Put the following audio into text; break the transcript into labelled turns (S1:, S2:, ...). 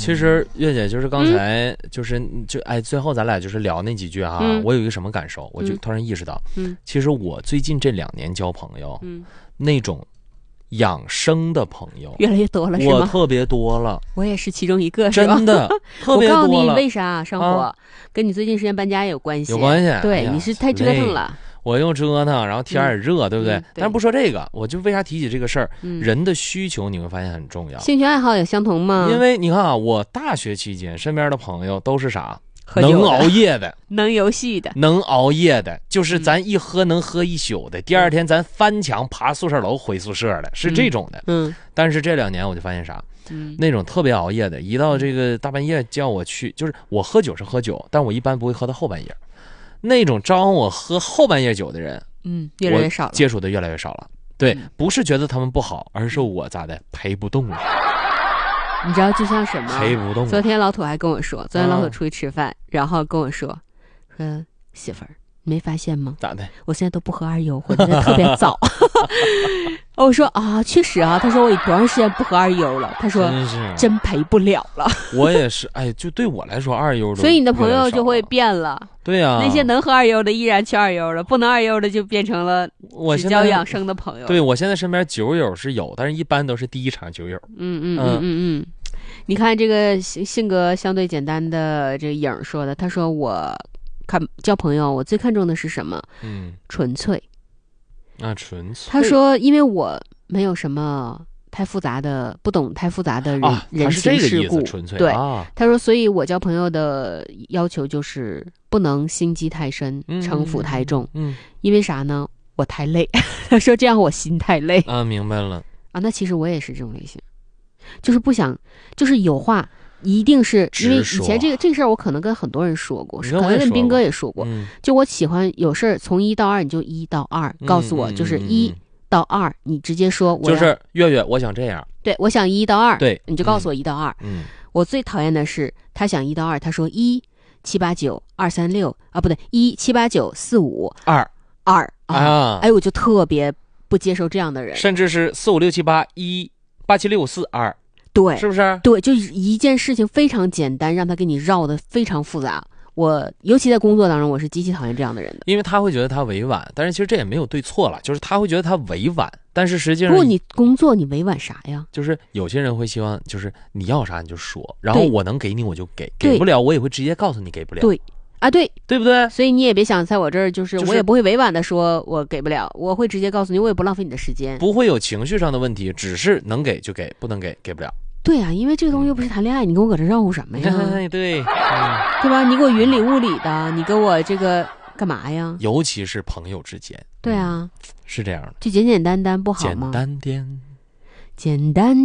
S1: 其实月姐就是刚才最后咱俩就是聊那几句哈，我有一个什么感受，我就突然意识到，其实我最近这2年交朋友，那种养生的朋友
S2: 越来越多了，是吗？
S1: 我特别多了，
S2: 我也是其中一个，是吧？
S1: 真的特别多了。
S2: 我告诉你为啥，生活跟你最近时间搬家也有关系，
S1: 有关系。
S2: 对，你是太折腾了。
S1: 我又折腾，然后天也热，对不对？但是不说这个，我就为啥提起这个事儿？人的需求你会发现很重要。
S2: 兴趣爱好也相同吗？
S1: 因为你看啊，我大学期间身边的朋友都是啥？能熬夜的，
S2: 能游戏的，
S1: 能熬夜的，就是咱一喝能喝一宿的，第二天咱翻墙爬宿舍楼回宿舍的，是这种的。但是这2年我就发现啥？那种特别熬夜的，一到这个大半夜叫我去，就是我喝酒是喝酒，但我一般不会喝到后半夜。那种招呼我喝后半夜酒的人，
S2: 越来越少了，
S1: 接触的越来越少了。对，不是觉得他们不好，而是我咋的陪不动了。
S2: 你知道就像什么？
S1: 陪不动。
S2: 昨天老土还跟我说，昨天老土出去吃饭，然后跟我说媳妇儿，你没发现吗？
S1: 咋的？
S2: 我现在都不喝二优，回来的特别早。我说啊，确实啊。他说我多长时间不喝二优了？他说真陪不了了。
S1: 我也是，就对我来说二优都。
S2: 所以你的朋友就会变了。
S1: 对啊，
S2: 那些能喝二优的依然去二优了，不能二优的就变成了只交养生的朋友。
S1: 对，我现在身边酒友是有，但是一般都是第一场酒友。
S2: 你看这个性格相对简单的这个影说的，他说我交朋友，我最看重的是什么？纯粹。
S1: 纯粹。
S2: 他说，因为我没有什么太复杂的，不懂太复杂的人情世故。
S1: 纯粹。
S2: 对，他说，所以我交朋友的要求就是不能心机太深，城府太重。因为啥呢？我太累。他说这样我心太累。
S1: 明白了。
S2: 那其实我也是这种类型，就是不想，就是有话一定是因为以前这个事儿我可能跟很多人说过，可能跟斌哥也说过，就我喜欢有事儿从1到2你就1到2告诉我，就是1到2你直接说我
S1: 就是月月我想这样，
S2: 对，我想1到2，
S1: 对，
S2: 你就告诉我1到2。我最讨厌的是他想1到2，他说1 7 8 9 2 3 6不对1 7 8 9 4 5 2我就特别不接受这样的人，
S1: 甚至是4 5 6 7 8 1 8 7 6 4 2。
S2: 对，
S1: 是不是？
S2: 对，就一件事情非常简单，让他给你绕得非常复杂。我尤其在工作当中，我是极其讨厌这样的人的，
S1: 因为他会觉得他委婉，但是其实这也没有对错了，就是他会觉得他委婉，但是实际上，
S2: 不过你工作你委婉啥呀？
S1: 就是有些人会希望，就是你要啥你就说，然后我能给你我就给，给不了我也会直接告诉你给不了。
S2: 对。对
S1: 不对？
S2: 所以你也别想在我这儿，就是我也不会委婉的说我给不了，我会直接告诉你，我也不浪费你的时间，
S1: 不会有情绪上的问题，只是能给就给，不能给给不了。
S2: 对啊，因为这个东西又不是谈恋爱，你跟我搁这绕乎什么呀？
S1: 对，
S2: 对吧？你给我云里雾里的，你给我这个干嘛呀？
S1: 尤其是朋友之间。
S2: 对啊，
S1: 是这样的，
S2: 就简简单单不好吗？
S1: 简单点，
S2: 简单